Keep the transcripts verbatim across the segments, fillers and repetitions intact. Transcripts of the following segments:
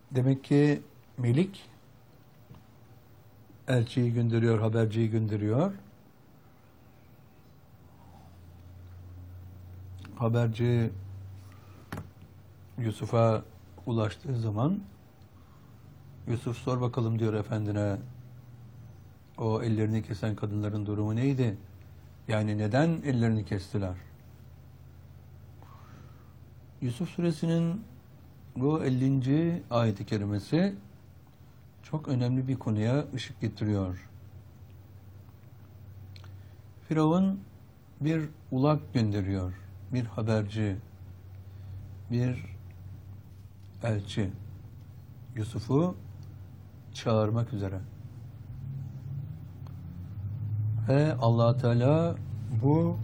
Demek ki Melik elçiyi gönderiyor, haberciyi gönderiyor. Haberci Yusuf'a ulaştığı zaman Yusuf sor bakalım diyor efendine, o ellerini kesen kadınların durumu neydi? Yani neden ellerini kestiler? Yusuf suresinin bu ellinci ayet-i kerimesi çok önemli bir konuya ışık getiriyor. Firavun bir ulak gönderiyor, bir haberci, bir elçi Yusuf'u çağırmak üzere. Ve Allah Teala bu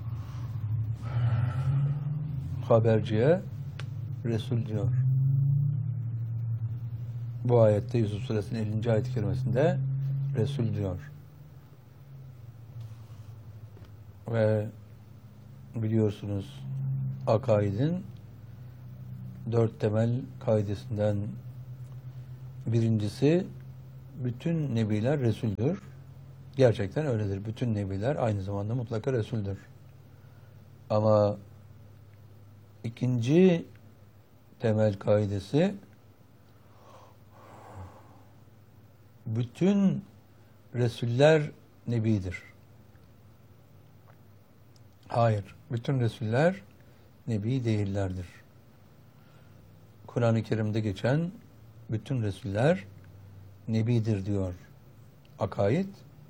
haberciye Resul diyor. Bu ayette Yusuf Suresinin ellinci ayet-i kerimesinde Resul diyor. Ve biliyorsunuz akaidin dört temel kaidesinden birincisi, bütün nebiler Resul'dür. Gerçekten öyledir. Bütün nebiler aynı zamanda mutlaka Resul'dür. Ama ikinci temel kaidesi, bütün Resuller Nebidir. Hayır, bütün Resuller Nebi değillerdir. Kur'an-ı Kerim'de geçen bütün Resuller Nebidir diyor akaid.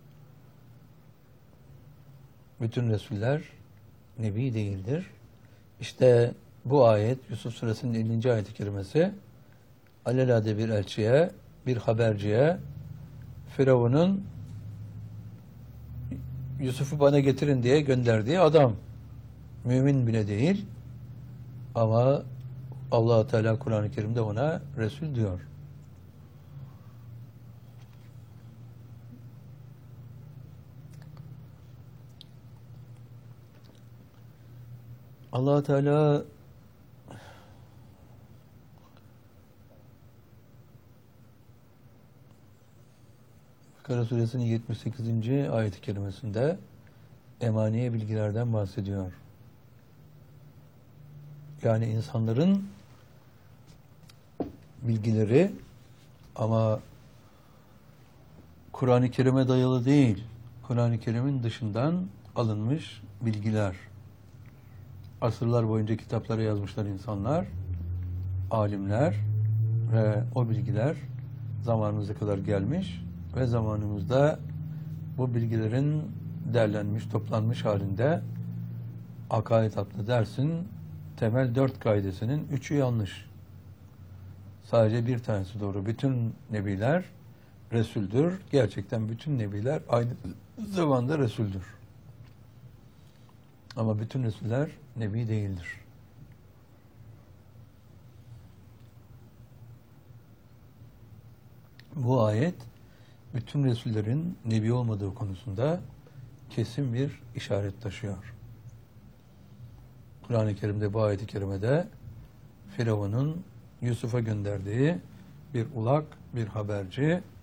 Bütün Resuller Nebi değildir. İşte bu ayet, Yusuf Suresinin ellinci ayet-i kerimesi, alelade bir elçiye, bir haberciye, Firavun'un Yusuf'u bana getirin diye gönderdiği adam. Mümin bile değil. Ama Allah Teala Kur'an-ı Kerim'de ona Resul diyor. Allah Teala Bakara Suresinin yetmiş sekizinci ayet-i kerimesinde emaniye bilgilerden bahsediyor. Yani insanların bilgileri, ama Kur'an-ı Kerim'e dayalı değil, Kur'an-ı Kerim'in dışından alınmış bilgiler. Asırlar boyunca kitaplara yazmışlar insanlar, alimler, ve o bilgiler zamanımıza kadar gelmiş ve zamanımızda bu bilgilerin derlenmiş, toplanmış halinde akaid adlı dersin temel dört kaidesinin üçü yanlış. Sadece bir tanesi doğru. Bütün nebiler Resul'dür. Gerçekten bütün nebiler aynı zamanda Resul'dür. Ama bütün Resuller Nebi değildir. Bu ayet, bütün Resullerin Nebi olmadığı konusunda kesin bir işaret taşıyor. Kur'an-ı Kerim'de bu ayet-i kerimede Firavun'un Yusuf'a gönderdiği bir ulak, bir haberci,